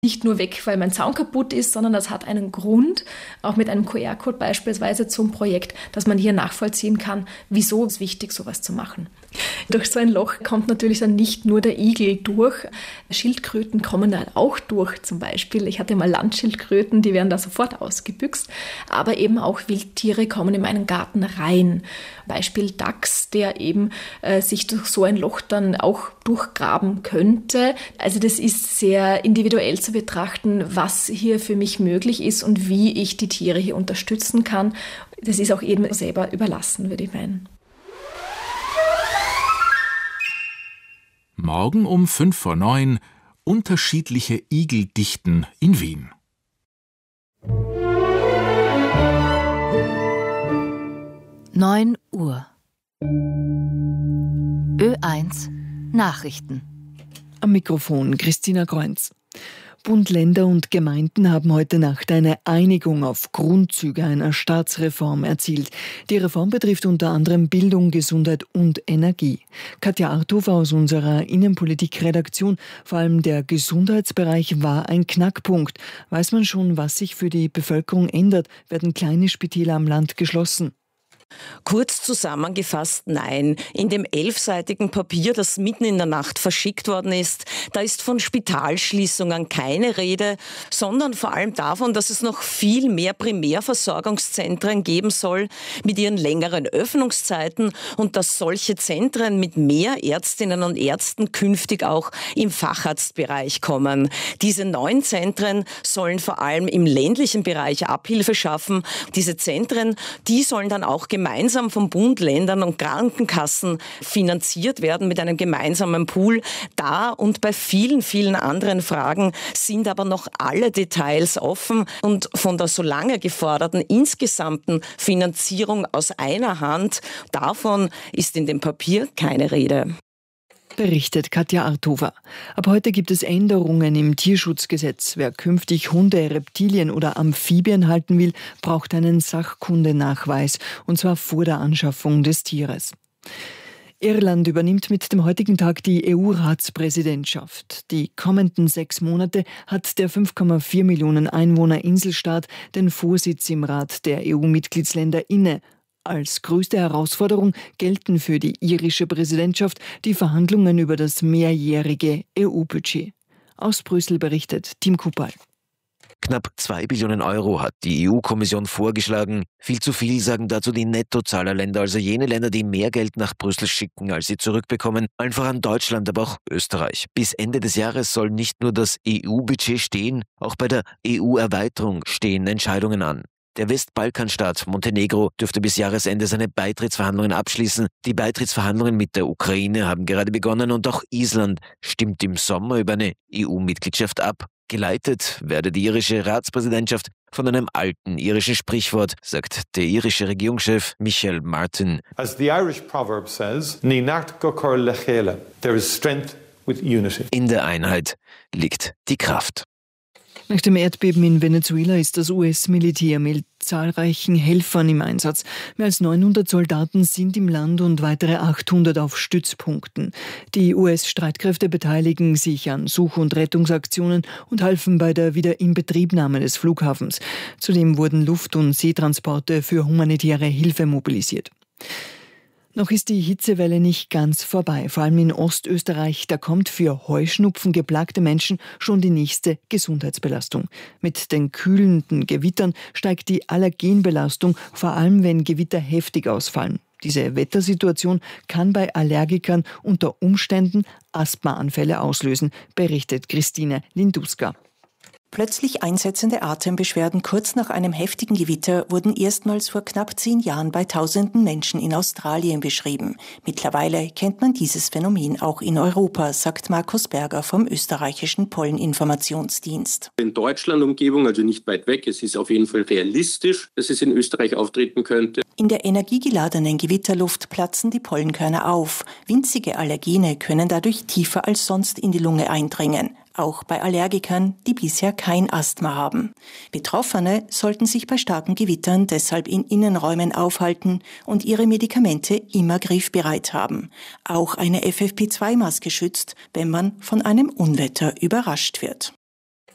nicht nur weg, weil mein Zaun kaputt ist, sondern das hat einen Grund, auch mit einem QR-Code beispielsweise zum Projekt, dass man hier nachvollziehen kann, wieso es wichtig, sowas zu machen. Durch so ein Loch kommt natürlich dann nicht nur der Igel durch. Schildkröten kommen da auch durch zum Beispiel. Ich hatte mal Landschildkröten, die werden da sofort ausgebüxt. Aber eben auch Wildtiere kommen in meinen Garten rein. Beispiel Dachs, der eben sich durch so ein Loch dann auch durchgraben könnte. Also das ist sehr individuell zu betrachten, was hier für mich möglich ist und wie ich die Tiere hier unterstützen kann. Das ist auch jedem selber überlassen, würde ich meinen. Morgen um 8:55 unterschiedliche Igeldichten in Wien. Neun Uhr. Ö1 Nachrichten. Am Mikrofon Christina Kreunz. Bund, Länder und Gemeinden haben heute Nacht eine Einigung auf Grundzüge einer Staatsreform erzielt. Die Reform betrifft unter anderem Bildung, Gesundheit und Energie. Katja Arthofer aus unserer Innenpolitik-Redaktion. Vor allem der Gesundheitsbereich war ein Knackpunkt. Weiß man schon, was sich für die Bevölkerung ändert? Werden kleine Spitäler am Land geschlossen? Kurz zusammengefasst, nein. In dem 11-seitigen Papier, das mitten in der Nacht verschickt worden ist, da ist von Spitalschließungen keine Rede, sondern vor allem davon, dass es noch viel mehr Primärversorgungszentren geben soll mit ihren längeren Öffnungszeiten und dass solche Zentren mit mehr Ärztinnen und Ärzten künftig auch im Facharztbereich kommen. Diese neuen Zentren sollen vor allem im ländlichen Bereich Abhilfe schaffen. Diese Zentren, die sollen dann auch gemeinsam vom Bund, Ländern und Krankenkassen finanziert werden mit einem gemeinsamen Pool. Da und bei vielen, vielen anderen Fragen sind aber noch alle Details offen und von der so lange geforderten insgesamten Finanzierung aus einer Hand, davon ist in dem Papier keine Rede. Berichtet Katja Arthofer. Ab heute gibt es Änderungen im Tierschutzgesetz. Wer künftig Hunde, Reptilien oder Amphibien halten will, braucht einen Sachkundenachweis, und zwar vor der Anschaffung des Tieres. Irland übernimmt mit dem heutigen Tag die EU-Ratspräsidentschaft. Die kommenden 6 Monate hat der 5,4 Millionen Einwohner Inselstaat den Vorsitz im Rat der EU-Mitgliedsländer inne. Als größte Herausforderung gelten für die irische Präsidentschaft die Verhandlungen über das mehrjährige EU-Budget. Aus Brüssel berichtet Tim Kupal. Knapp 2 Billionen Euro hat die EU-Kommission vorgeschlagen. Viel zu viel, sagen dazu die Nettozahlerländer, also jene Länder, die mehr Geld nach Brüssel schicken, als sie zurückbekommen. Allen voran Deutschland, aber auch Österreich. Bis Ende des Jahres soll nicht nur das EU-Budget stehen, auch bei der EU-Erweiterung stehen Entscheidungen an. Der Westbalkanstaat Montenegro dürfte bis Jahresende seine Beitrittsverhandlungen abschließen. Die Beitrittsverhandlungen mit der Ukraine haben gerade begonnen und auch Island stimmt im Sommer über eine EU-Mitgliedschaft ab. Geleitet werde die irische Ratspräsidentschaft von einem alten irischen Sprichwort, sagt der irische Regierungschef Michael Martin. As the Irish proverb says, Ní nacht go cur le chéile. There is strength with unity. In der Einheit liegt die Kraft. Nach dem Erdbeben in Venezuela ist das US-Militär mit zahlreichen Helfern im Einsatz. Mehr als 900 Soldaten sind im Land und weitere 800 auf Stützpunkten. Die US-Streitkräfte beteiligen sich an Such- und Rettungsaktionen und halfen bei der Wiederinbetriebnahme des Flughafens. Zudem wurden Luft- und Seetransporte für humanitäre Hilfe mobilisiert. Noch ist die Hitzewelle nicht ganz vorbei. Vor allem in Ostösterreich, da kommt für Heuschnupfen geplagte Menschen schon die nächste Gesundheitsbelastung. Mit den kühlenden Gewittern steigt die Allergenbelastung, vor allem wenn Gewitter heftig ausfallen. Diese Wettersituation kann bei Allergikern unter Umständen Asthmaanfälle auslösen, berichtet Christine Linduska. Plötzlich einsetzende Atembeschwerden kurz nach einem heftigen Gewitter wurden erstmals vor knapp 10 Jahren bei tausenden Menschen in Australien beschrieben. Mittlerweile kennt man dieses Phänomen auch in Europa, sagt Markus Berger vom österreichischen Polleninformationsdienst. In Deutschland Umgebung, also nicht weit weg, es ist auf jeden Fall realistisch, dass es in Österreich auftreten könnte. In der energiegeladenen Gewitterluft platzen die Pollenkörner auf. Winzige Allergene können dadurch tiefer als sonst in die Lunge eindringen. Auch bei Allergikern, die bisher kein Asthma haben. Betroffene sollten sich bei starken Gewittern deshalb in Innenräumen aufhalten und ihre Medikamente immer griffbereit haben. Auch eine FFP2-Maske schützt, wenn man von einem Unwetter überrascht wird.